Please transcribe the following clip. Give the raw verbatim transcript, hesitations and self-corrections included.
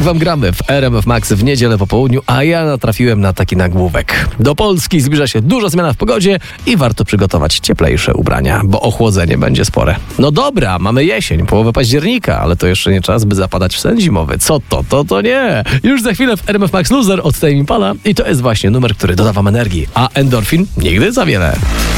wam gramy w R M F Max w niedzielę po południu, a ja natrafiłem na taki nagłówek. Do Polski zbliża się duża zmiana w pogodzie i warto przygotować cieplejsze ubrania, bo ochłodzenie będzie spore. No dobra, mamy jesień, połowę października, ale to jeszcze nie czas, by zapadać w sen zimowy. Co to? To to nie. Już za chwilę w R M F Max Loser od Tame Impala i to jest właśnie numer, który doda wam energii, a endorfin nigdy za wiele.